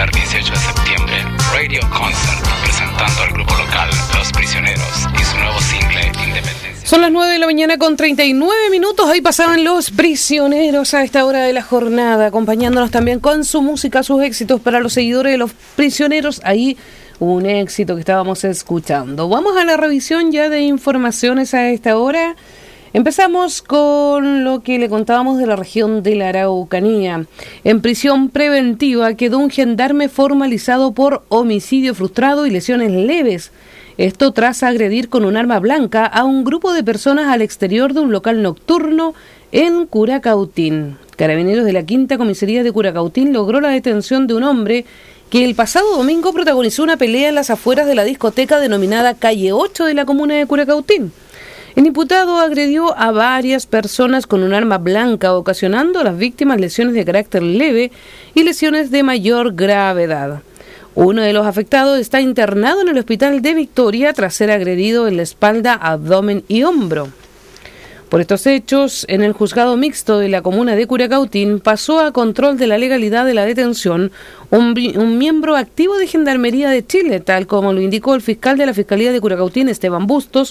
Center 18 de septiembre, Radio Concert, presentando al grupo local Los Prisioneros y su nuevo single Independencia. Son las 9 de la mañana con 39 minutos. Ahí pasaban Los Prisioneros a esta hora de la jornada, acompañándonos también con su música, sus éxitos para los seguidores de Los Prisioneros. Ahí un éxito que estábamos escuchando. Vamos a la revisión ya de informaciones a esta hora. Empezamos con lo que le contábamos de la región de la Araucanía. En prisión preventiva quedó un gendarme formalizado por homicidio frustrado y lesiones leves. Esto tras agredir con un arma blanca a un grupo de personas al exterior de un local nocturno en Curacautín. Carabineros de la Quinta Comisaría de Curacautín logró la detención de un hombre que el pasado domingo protagonizó una pelea en las afueras de la discoteca denominada Calle 8 de la comuna de Curacautín. El imputado agredió a varias personas con un arma blanca, ocasionando a las víctimas lesiones de carácter leve y lesiones de mayor gravedad. Uno de los afectados está internado en el hospital de Victoria tras ser agredido en la espalda, abdomen y hombro. Por estos hechos, en el juzgado mixto de la comuna de Curacautín pasó a control de la legalidad de la detención un miembro activo de Gendarmería de Chile, tal como lo indicó el fiscal de la Fiscalía de Curacautín, Esteban Bustos,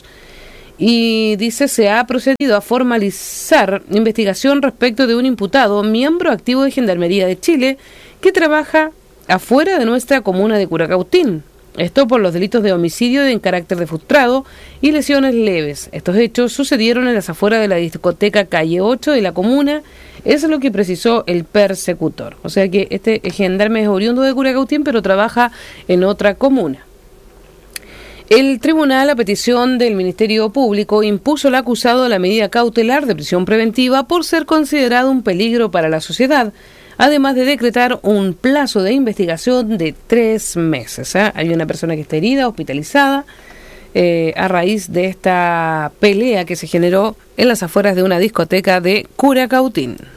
y dice se ha procedido a formalizar investigación respecto de un imputado, miembro activo de Gendarmería de Chile, que trabaja afuera de nuestra comuna de Curacautín. Esto por los delitos de homicidio en carácter de frustrado y lesiones leves. Estos hechos sucedieron en las afueras de la discoteca Calle 8 de la comuna. Eso es lo que precisó el persecutor. O sea que este gendarme es oriundo de Curacautín, pero trabaja en otra comuna. El tribunal, a petición del Ministerio Público, impuso al acusado la medida cautelar de prisión preventiva por ser considerado un peligro para la sociedad, además de decretar un plazo de investigación de 3 meses. Hay una persona que está herida, hospitalizada, a raíz de esta pelea que se generó en las afueras de una discoteca de Curacautín.